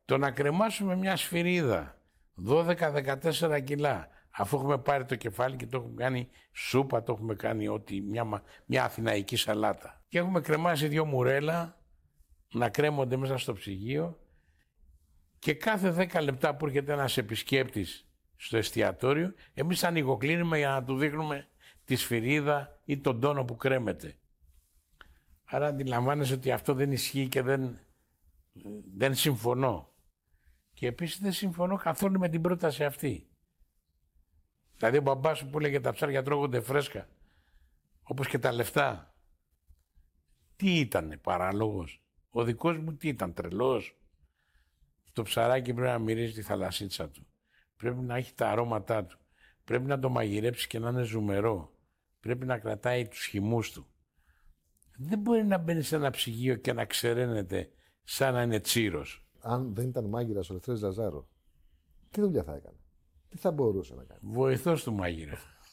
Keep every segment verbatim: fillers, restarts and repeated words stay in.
Το να κρεμάσουμε μια σφυρίδα δώδεκα με δεκατέσσερα κιλά, αφού έχουμε πάρει το κεφάλι και το έχουμε κάνει σούπα, το έχουμε κάνει ό,τι, μια, μια αθηναϊκή σαλάτα. Και έχουμε κρεμάσει δύο μουρέλα να κρέμονται μέσα στο ψυγείο και κάθε δέκα λεπτά που έρχεται ένας επισκέπτης στο εστιατόριο, εμείς ανοιγοκλίνουμε για να του δείχνουμε τη σφυρίδα ή τον τόνο που κρέμεται. Άρα αντιλαμβάνεσαι ότι αυτό δεν ισχύει και δεν, δεν συμφωνώ. Και επίσης δεν συμφωνώ καθόλου με την πρόταση αυτή. Δηλαδή ο μπαμπάς σου που έλεγε τα ψάρια τρώγονται φρέσκα, όπως και τα λεφτά. Τι ήτανε, παράλογος? Ο δικός μου τι ήταν, τρελός? Το ψαράκι πρέπει να μυρίζει τη θαλασσίτσα του. Πρέπει να έχει τα αρώματά του. Πρέπει να το μαγειρέψει και να είναι ζουμερό. Πρέπει να κρατάει τους χυμούς του. Δεν μπορεί να μπαίνει σε ένα ψυγείο και να ξεραίνεται σαν να είναι τσίρος. Αν δεν ήταν μάγειρας ο Ελευθέρης Λαζάρου, τι δουλειά θα έκανε? Τι θα μπορούσε να κάνει? Βοηθός του μάγειρα.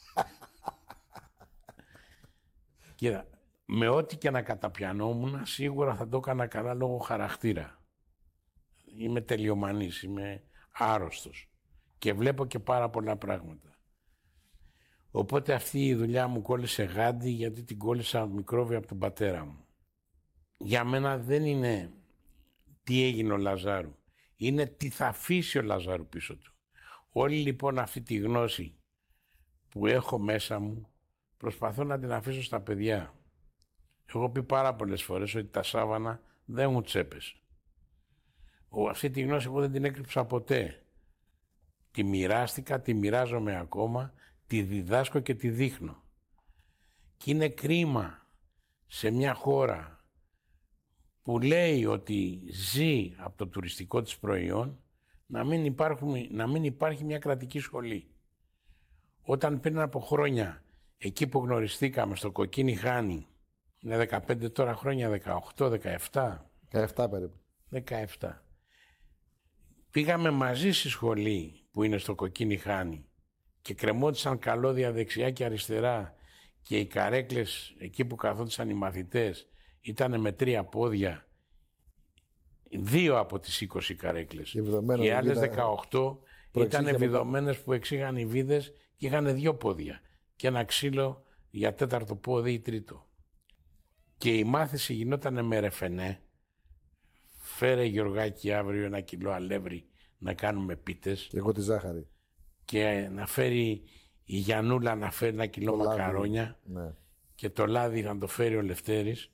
Κοίτα, με ό,τι και να καταπιανόμουν, σίγουρα θα το έκανα καλά λόγω χαρακτήρα. Είμαι τελειομανής, είμαι άρρωστος και βλέπω και πάρα πολλά πράγματα. Οπότε αυτή η δουλειά μου κόλλησε γάντι, γιατί την κόλλησα μικρόβια από τον πατέρα μου. Για μένα δεν είναι τι έγινε ο Λαζάρου, είναι τι θα αφήσει ο Λαζάρου πίσω του. Όλη λοιπόν αυτή τη γνώση που έχω μέσα μου προσπαθώ να την αφήσω στα παιδιά. Έχω πει πάρα πολλές φορές ότι τα σάβανα δεν έχουν τσέπες. Αυτή τη γνώση εγώ δεν την έκρυψα ποτέ. Τη μοιράστηκα, τη μοιράζομαι ακόμα, τη διδάσκω και τη δείχνω. Και είναι κρίμα σε μια χώρα που λέει ότι ζει από το τουριστικό της προϊόν να μην, υπάρχουν, να μην υπάρχει μια κρατική σχολή. Όταν πριν από χρόνια, εκεί που γνωριστήκαμε στο Κοκκίνι Χάνι, είναι δεκαπέντε τώρα χρόνια, δεκαοκτώ, δεκαεπτά. δεκαεπτά περίπου. δεκαεπτά. Πήγαμε μαζί στη σχολή που είναι στο Κοκκίνι Χάνι και κρεμόντουσαν καλώδια δεξιά και αριστερά και οι καρέκλες εκεί που καθόντουσαν οι μαθητές ήταν με τρία πόδια, δύο από τις είκοσι καρέκλες. Και οι άλλες δεκαοκτώ ήταν βιδωμένες που εξήγαν οι βίδες και είχαν δύο πόδια και ένα ξύλο για τέταρτο πόδι ή τρίτο. Και η μάθηση γινόταν με ρεφενέ. Φέρε Γιωργάκη αύριο ένα κιλό αλεύρι να κάνουμε πίτες. Και εγώ τη ζάχαρη. Και να φέρει η Γιαννούλα να φέρει ένα κιλό το μακαρόνια. Ναι. Και το λάδι να το φέρει ο Λευτέρης.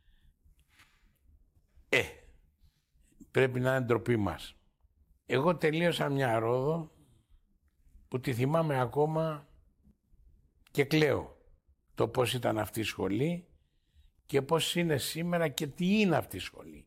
Ε, πρέπει να είναι ντροπή μας. Εγώ τελείωσα μια Ρόδο που τη θυμάμαι ακόμα και κλαίω. Το πώς ήταν αυτή η σχολή και πώς είναι σήμερα και τι είναι αυτή η σχολή.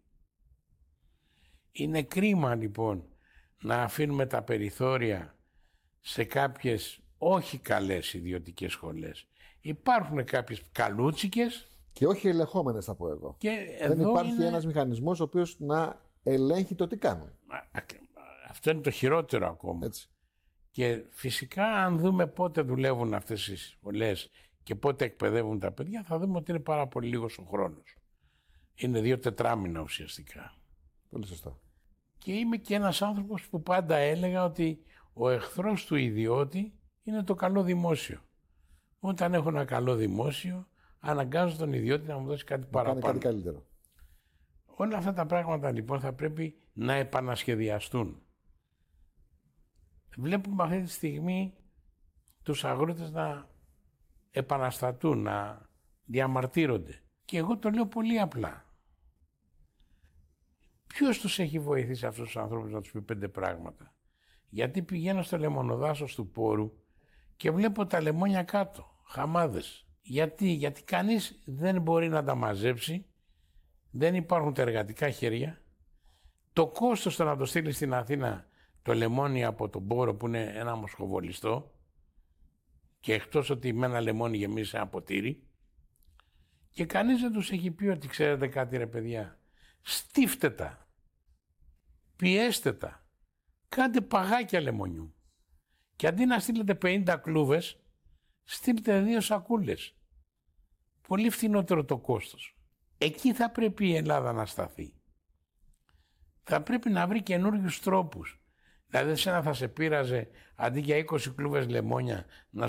Είναι κρίμα λοιπόν να αφήνουμε τα περιθώρια σε κάποιες όχι καλές ιδιωτικές σχολές. Υπάρχουν κάποιες καλούτσικες και όχι ελεγχόμενες, θα πω εγώ. Και δεν εδώ υπάρχει είναι... ένας μηχανισμός ο οποίος να ελέγχει το τι κάνουν. Αυτό είναι το χειρότερο ακόμα. Έτσι. Και φυσικά αν δούμε πότε δουλεύουν αυτές οι σχολές και πότε εκπαιδεύουν τα παιδιά, θα δούμε ότι είναι πάρα πολύ λίγος ο χρόνος. Είναι δύο τετράμινα ουσιαστικά. Πολύ σωστά. Και είμαι και ένας άνθρωπος που πάντα έλεγα ότι ο εχθρός του ιδιώτη είναι το καλό δημόσιο. Όταν έχω ένα καλό δημόσιο, αναγκάζω τον ιδιώτη να μου δώσει κάτι να παραπάνω. Κάνει κάτι καλύτερο. Όλα αυτά τα πράγματα λοιπόν θα πρέπει να επανασχεδιαστούν. Βλέπουμε αυτή τη στιγμή τους αγρότες να επαναστατούν, να διαμαρτύρονται. Και εγώ το λέω πολύ απλά. Ποιος τους έχει βοηθήσει αυτούς τους ανθρώπους να τους πει πέντε πράγματα? Γιατί πηγαίνω στο λεμονοδάσος του Πόρου και βλέπω τα λεμόνια κάτω, χαμάδες. Γιατί, γιατί κανείς δεν μπορεί να τα μαζέψει, δεν υπάρχουν τα εργατικά χέρια. Το κόστος το να το στείλει στην Αθήνα το λεμόνι από τον Πόρο που είναι ένα μοσχοβολιστό και εκτός ότι με ένα λεμόνι γεμίσει ένα ποτήρι, και κανείς δεν τους έχει πει ότι ξέρετε κάτι ρε παιδιά, στίφτε τα, πιέστε τα, κάντε παγάκια λεμονιού και αντί να στείλετε πενήντα κλούβες, στείλτε δύο σακούλες. Πολύ φθηνότερο το κόστος. Εκεί θα πρέπει η Ελλάδα να σταθεί. Θα πρέπει να βρει καινούριους τρόπους. Δηλαδή, σένα θα σε πείραζε αντί για είκοσι κλούβες λεμόνια να